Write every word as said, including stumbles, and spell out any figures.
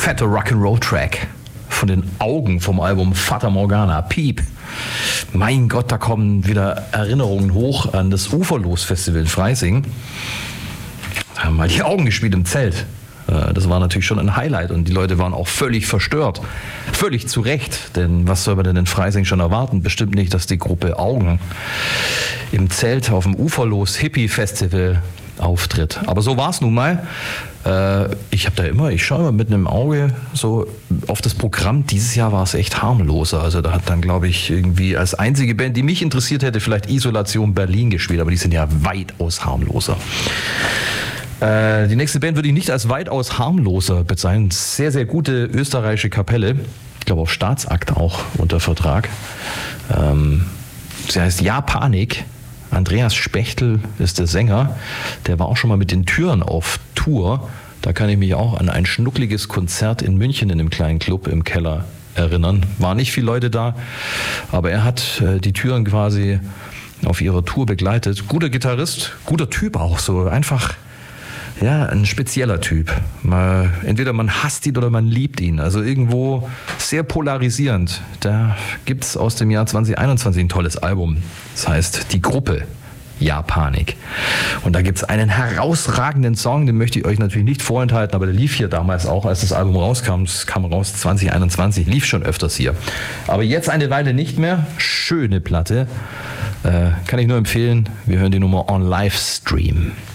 fette Rock'n'Roll-Track von den Augen vom Album Fata Morgana, Piep. Mein Gott, da kommen wieder Erinnerungen hoch an das Uferlos-Festival in Freising. Da haben mal die Augen gespielt im Zelt. Das war natürlich schon ein Highlight und die Leute waren auch völlig verstört. Völlig zu Recht, denn was soll man denn in Freising schon erwarten? Bestimmt nicht, dass die Gruppe Augen im Zelt auf dem Uferlos-Hippie-Festival auftritt. Aber so war es nun mal. Ich habe da immer, ich schaue immer mit einem Auge so auf das Programm. Dieses Jahr war es echt harmloser. Also da hat dann, glaube ich, irgendwie als einzige Band, die mich interessiert hätte, vielleicht Isolation Berlin gespielt, aber die sind ja weitaus harmloser. Die nächste Band würde ich nicht als weitaus harmloser bezeichnen. Sehr, sehr gute österreichische Kapelle. Ich glaube auf Staatsakt auch unter Vertrag. Ähm, sie heißt Ja Panik. Andreas Spechtel ist der Sänger. Der war auch schon mal mit den Türen auf Tour. Da kann ich mich auch an ein schnuckliges Konzert in München in einem kleinen Club im Keller erinnern. Waren nicht viele Leute da, aber er hat äh, die Türen quasi auf ihrer Tour begleitet. Guter Gitarrist, guter Typ auch so. Einfach, ja, ein spezieller Typ. Mal, entweder man hasst ihn oder man liebt ihn. Also irgendwo sehr polarisierend. Da gibt es aus dem Jahr zwanzig einundzwanzig ein tolles Album. Das heißt Die Gruppe. Ja, Panik. Und da gibt es einen herausragenden Song, den möchte ich euch natürlich nicht vorenthalten, aber der lief hier damals auch, als das Album rauskam. Es kam raus zwanzig einundzwanzig, lief schon öfters hier. Aber jetzt eine Weile nicht mehr. Schöne Platte. Äh, kann ich nur empfehlen. Wir hören die Nummer On Livestream.